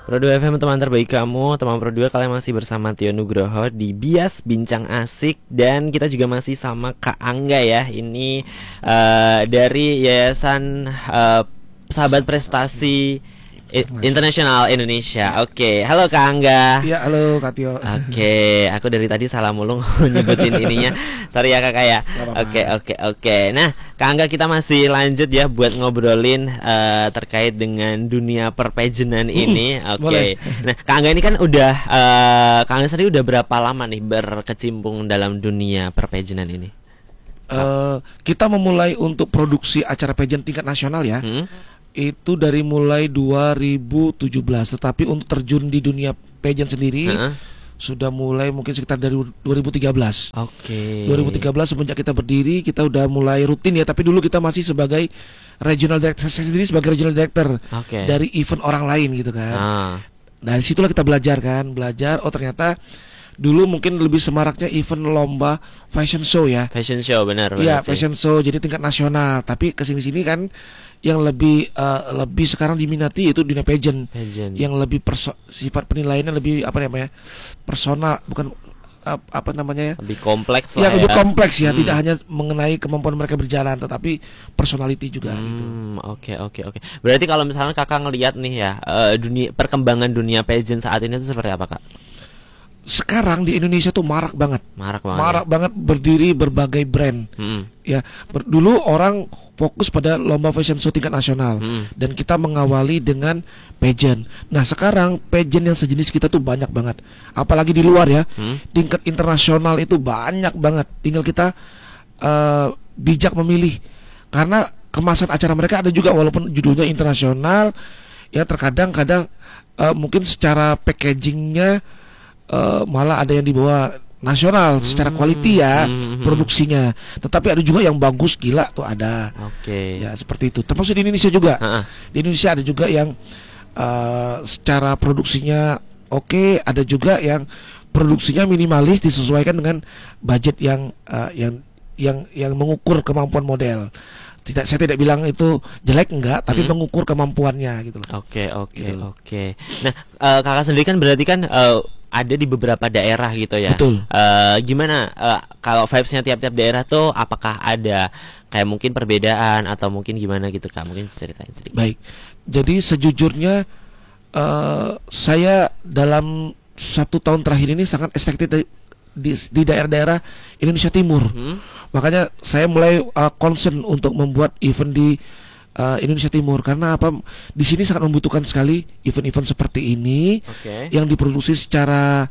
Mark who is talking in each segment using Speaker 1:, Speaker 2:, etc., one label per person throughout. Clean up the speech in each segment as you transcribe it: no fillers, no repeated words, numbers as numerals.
Speaker 1: Pro 2 FM teman terbaik kamu, teman Pro 2, kalian masih bersama Tio Nugroho di Bias Bincang Asik. Dan kita juga masih sama Kak Angga ya. Ini dari Yayasan Sahabat Prestasi Internasional Indonesia. Oke, halo Kak Angga.
Speaker 2: Iya, halo Kak Tio.
Speaker 1: Oke, aku dari tadi salah mulu nyebutin ininya. Sorry ya Kakak ya. Oke. Nah, Kak Angga, kita masih lanjut ya buat ngobrolin terkait dengan dunia perpejenan ini. Oke. Nah, Kak Angga ini kan udah Kak Angga sendiri udah berapa lama nih berkecimpung dalam dunia perpejenan ini?
Speaker 2: Kita memulai untuk produksi acara pageant tingkat nasional ya. Itu dari mulai 2017, tetapi untuk terjun di dunia pageant sendiri sudah mulai mungkin sekitar dari 2013.
Speaker 1: Oke.
Speaker 2: 2013 semenjak kita berdiri, kita udah mulai rutin ya, tapi dulu kita masih sebagai regional director, saya sendiri sebagai regional director dari event orang lain gitu kan. Dari situlah kita belajar oh ternyata dulu mungkin lebih semaraknya event lomba fashion show ya.
Speaker 1: Fashion show, benar
Speaker 2: ya,
Speaker 1: sih.
Speaker 2: Fashion show jadi tingkat nasional. Tapi kesini-sini kan yang lebih sekarang diminati itu dunia pageant. Yang lebih sifat penilaiannya lebih apa namanya, personal, bukan apa namanya ya,
Speaker 1: lebih kompleks
Speaker 2: ya,
Speaker 1: lah
Speaker 2: lebih
Speaker 1: ya.
Speaker 2: kompleks ya, tidak hanya mengenai kemampuan mereka berjalan, tetapi personality juga gitu.
Speaker 1: Oke. Berarti kalau misalnya Kakak ngelihat nih ya, perkembangan dunia pageant saat ini itu seperti apa, Kak?
Speaker 2: Sekarang di Indonesia tuh marak banget
Speaker 1: ya?
Speaker 2: Banget berdiri berbagai brand. Ya, dulu orang fokus pada lomba fashion show tingkat nasional, dan kita mengawali dengan pageant. Nah, sekarang pageant yang sejenis kita tuh banyak banget, apalagi di luar ya. Tingkat internasional itu banyak banget. Tinggal kita bijak memilih, karena kemasan acara mereka ada juga walaupun judulnya internasional ya, terkadang mungkin secara packagingnya malah ada yang dibawa nasional secara quality ya, produksinya. Tetapi ada juga yang bagus gila tuh ada. Ya seperti itu. Termasuk di Indonesia juga. Di Indonesia ada juga yang secara produksinya oke, ada juga yang produksinya minimalis disesuaikan dengan budget yang mengukur kemampuan model. Saya tidak bilang itu jelek, enggak, tapi mengukur kemampuannya gitu loh.
Speaker 1: Oke. Nah, Kakak sendiri kan berarti kan ada di beberapa daerah gitu ya.
Speaker 2: Betul.
Speaker 1: Gimana kalau vibes-nya tiap-tiap daerah tuh, apakah ada kayak mungkin perbedaan atau mungkin gimana gitu, Kak? Mungkin ceritain sedikit.
Speaker 2: Baik. Jadi sejujurnya saya dalam 1 tahun terakhir ini sangat excited di daerah-daerah Indonesia Timur. Makanya saya mulai concern untuk membuat event di Indonesia Timur, karena apa? Di sini sangat membutuhkan sekali event-event seperti ini yang diproduksi secara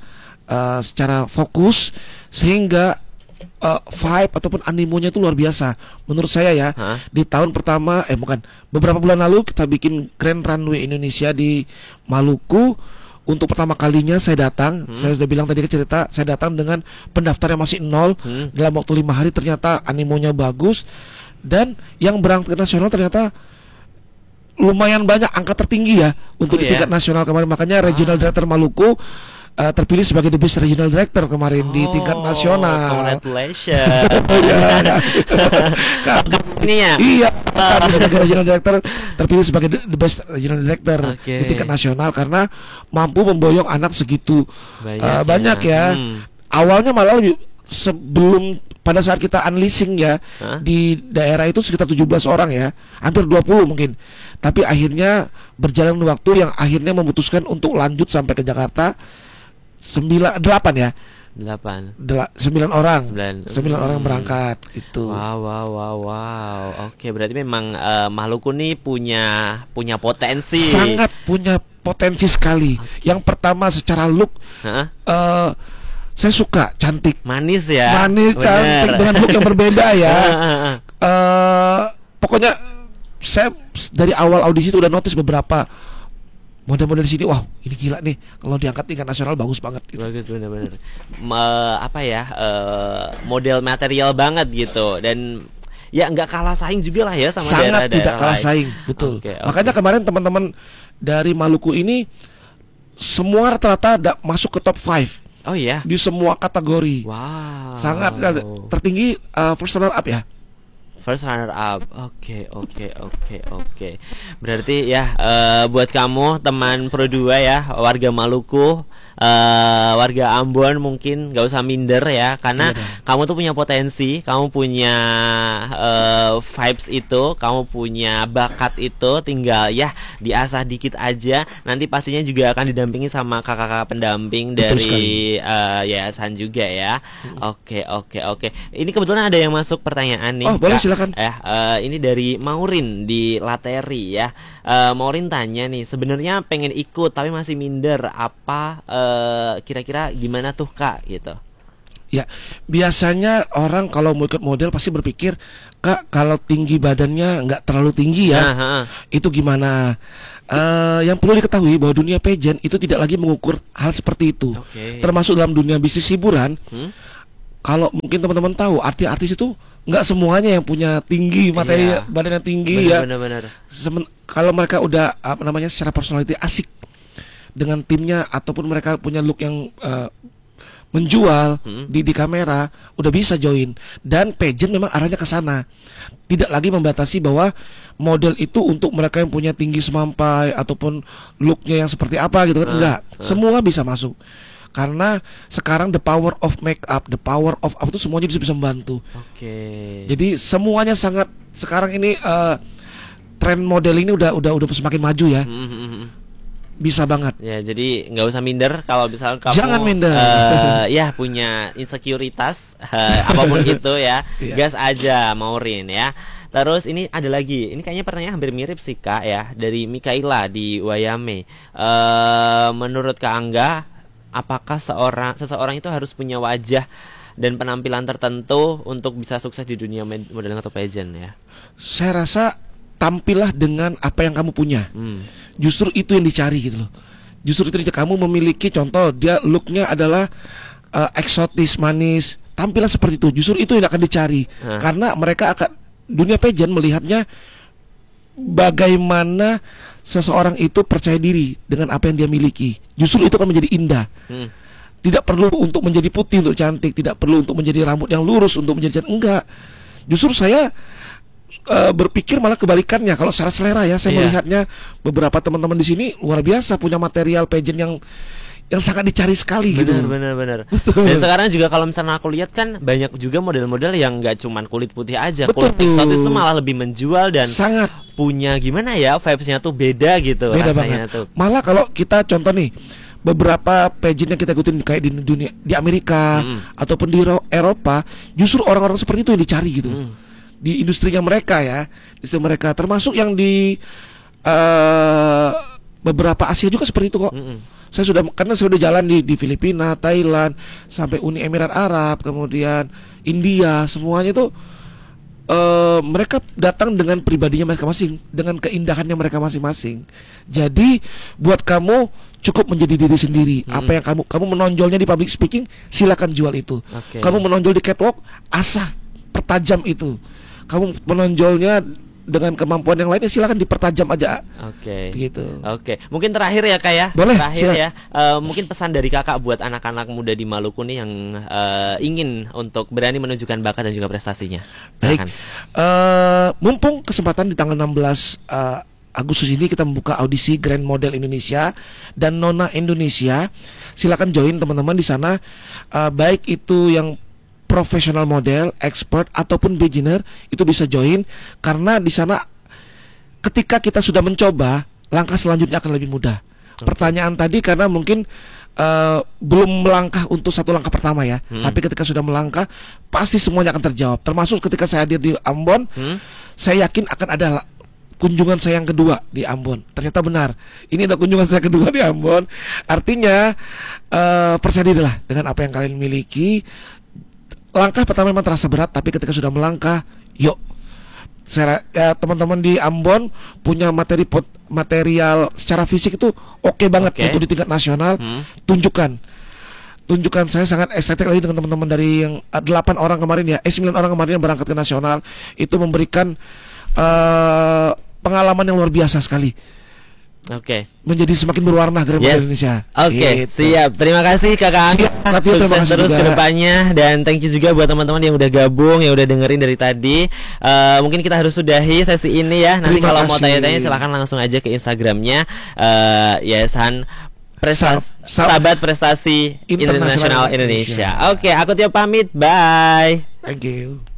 Speaker 2: fokus, sehingga vibe ataupun animonya itu luar biasa menurut saya ya. Di tahun pertama beberapa bulan lalu kita bikin Grand Runway Indonesia di Maluku. Untuk pertama kalinya saya datang, saya sudah bilang tadi cerita, saya datang dengan pendaftar yang masih 0. Dalam waktu 5 hari ternyata animonya bagus, dan yang berangkat nasional ternyata lumayan banyak, angka tertinggi ya untuk di tingkat nasional kemarin. Makanya Regional Director Maluku terpilih sebagai the best regional director kemarin di tingkat nasional.
Speaker 1: Congratulations. Ini ya.
Speaker 2: Iya, kami sebagai regional director terpilih sebagai the best regional director di tingkat nasional karena mampu memboyong anak segitu banyak ya. Awalnya malah sebelum pada saat kita unleashing ya, di daerah itu sekitar 17 orang ya, hampir 20 mungkin. Tapi akhirnya berjalan waktu yang akhirnya memutuskan untuk lanjut sampai ke Jakarta. 9 orang berangkat itu.
Speaker 1: Wow. Oke, berarti memang Maluku nih punya potensi.
Speaker 2: Sangat punya potensi sekali. Yang pertama secara look, saya suka cantik,
Speaker 1: manis ya.
Speaker 2: Cantik dengan look yang berbeda ya. Pokoknya saya dari awal audisi itu udah notice beberapa model-model di sini, wow ini gila nih, kalau diangkat tingkat nasional bagus banget gitu.
Speaker 1: Bagus benar-benar. Model material banget gitu, dan ya nggak kalah saing juga lah ya sama
Speaker 2: sangat
Speaker 1: daerah-daerah
Speaker 2: tidak kalah
Speaker 1: lain.
Speaker 2: saing, betul. Makanya kemarin teman-teman dari Maluku ini semua rata-rata masuk ke top 5.
Speaker 1: Oh iya.
Speaker 2: Di semua kategori.
Speaker 1: Wow.
Speaker 2: Sangat tertinggi first runner up ya.
Speaker 1: First runner up. Oke, oke, oke, oke. Berarti ya buat kamu teman Pro 2 ya, warga Maluku, warga Ambon mungkin gak usah minder ya, karena kamu tuh punya potensi, kamu punya vibes itu, kamu punya bakat itu, tinggal ya diasah dikit aja. Nanti pastinya juga akan didampingi sama kakak-kakak pendamping dari yayasan juga ya. Oke, oke, oke. Ini kebetulan ada yang masuk pertanyaan nih.
Speaker 2: Oh, boleh,
Speaker 1: Kak.
Speaker 2: silakan.
Speaker 1: Ini dari Maurin di Lateri ya. Maurin tanya nih, sebenarnya pengen ikut tapi masih minder. Apa kira-kira gimana tuh Kak gitu?
Speaker 2: Ya, biasanya orang kalau mau ikut model pasti berpikir, Kak, kalau tinggi badannya nggak terlalu tinggi ya, itu gimana? Yang perlu diketahui bahwa dunia pageant itu tidak lagi mengukur hal seperti itu. Termasuk dalam dunia bisnis hiburan. Kalau mungkin teman-teman tahu, artis-artis itu nggak semuanya yang punya tinggi materi badan yang tinggi ya. Kalau mereka udah secara personality asik dengan timnya ataupun mereka punya look yang menjual di kamera, udah bisa join. Dan pageant memang arahnya ke sana. Tidak lagi membatasi bahwa model itu untuk mereka yang punya tinggi semampai ataupun looknya yang seperti apa gitu kan. Enggak, semua bisa masuk. Karena sekarang the power of make up, the power of apa itu semuanya bisa membantu. Jadi semuanya sangat sekarang ini tren model ini udah semakin maju ya. Bisa banget.
Speaker 1: Ya, jadi nggak usah minder kalau misalnya kamu
Speaker 2: jangan minder.
Speaker 1: Ya punya insekuritas apapun itu ya. Gas aja Maurin ya. Terus ini ada lagi. Ini kayaknya pertanyaan hampir mirip sih Kak ya, dari Mikaela di Wayame. Menurut Kak Angga, apakah seseorang itu harus punya wajah dan penampilan tertentu untuk bisa sukses di dunia modeling atau pageant ya?
Speaker 2: Saya rasa tampillah dengan apa yang kamu punya. Justru itu yang dicari gitu loh. Justru itu kamu memiliki contoh dia looknya adalah eksotis, manis, tampillah seperti itu. Justru itu yang akan dicari. Karena mereka akan dunia pageant melihatnya bagaimana seseorang itu percaya diri dengan apa yang dia miliki. Justru itu akan menjadi indah. Tidak perlu untuk menjadi putih untuk cantik, tidak perlu untuk menjadi rambut yang lurus untuk menjadi cantik. Enggak. Justru saya berpikir malah kebalikannya. Kalau secara selera ya, saya melihatnya beberapa teman-teman di sini luar biasa punya material pageant yang sangat dicari sekali gitu.
Speaker 1: Benar. Dan sekarang juga kalau misalnya aku lihat kan banyak juga model-model yang nggak cuman kulit putih aja. Kulit eksotis itu malah lebih menjual dan
Speaker 2: sangat
Speaker 1: punya gimana ya, vibes-nya tuh beda gitu.
Speaker 2: Beda
Speaker 1: rasanya
Speaker 2: banget.
Speaker 1: Tuh.
Speaker 2: Malah kalau kita contoh nih, beberapa pageant yang kita ikutin kayak di dunia, di Amerika ataupun di Eropa, justru orang-orang seperti itu yang dicari gitu. Di industrinya mereka ya, industri mereka termasuk yang di beberapa Asia juga seperti itu kok. Karena saya sudah jalan di Filipina, Thailand, sampai Uni Emirat Arab, kemudian India, semuanya itu mereka datang dengan pribadinya mereka masing, dengan keindahannya mereka masing-masing. Jadi buat kamu cukup menjadi diri sendiri. Apa yang kamu menonjolnya di public speaking, silakan jual itu. Kamu menonjol di catwalk, asah pertajam itu. Kamu menonjolnya dengan kemampuan yang lainnya, silakan dipertajam aja. Gitu.
Speaker 1: Mungkin terakhir ya Kak ya.
Speaker 2: Boleh,
Speaker 1: terakhir ya. Mungkin pesan dari Kakak buat anak-anak muda di Maluku nih yang ingin untuk berani menunjukkan bakat dan juga prestasinya.
Speaker 2: Baik. Mumpung kesempatan di tanggal 16 Agustus ini kita membuka audisi Grand Model Indonesia dan Nona Indonesia. Silakan join teman-teman di sana. Baik itu yang profesional model, expert ataupun beginner itu bisa join, karena di sana ketika kita sudah mencoba, langkah selanjutnya akan lebih mudah. Pertanyaan tadi karena mungkin belum melangkah untuk satu langkah pertama ya, tapi ketika sudah melangkah pasti semuanya akan terjawab. Termasuk ketika saya hadir di Ambon, saya yakin akan ada kunjungan saya yang kedua di Ambon. Ternyata benar, ini ada kunjungan saya kedua di Ambon. Artinya percaya dirilah dengan apa yang kalian miliki. Langkah pertama memang terasa berat, tapi ketika sudah melangkah, yuk. Teman-teman di Ambon punya material secara fisik itu oke banget untuk di tingkat nasional. Tunjukkan. Saya sangat excited lagi dengan teman-teman dari yang 8 orang kemarin ya, 9 orang kemarin yang berangkat ke nasional. Itu memberikan pengalaman yang luar biasa sekali.
Speaker 1: Oke.
Speaker 2: menjadi semakin berwarna Grammy Indonesia.
Speaker 1: Oke,
Speaker 2: Gitu.
Speaker 1: siap. Terima kasih Kakak Angga.
Speaker 2: Terima
Speaker 1: Sukses
Speaker 2: kasih
Speaker 1: terus
Speaker 2: juga.
Speaker 1: ke depannya, dan thank you juga buat teman-teman yang udah gabung, yang udah dengerin dari tadi. Mungkin kita harus sudahi sesi ini ya. Nanti
Speaker 2: Terima
Speaker 1: kalau mau
Speaker 2: kasih.
Speaker 1: tanya-tanya silahkan langsung aja ke Instagramnya Yayasan Sahabat Prestasi Internasional Indonesia. Oke, aku Tio pamit. Bye.
Speaker 2: Thank you.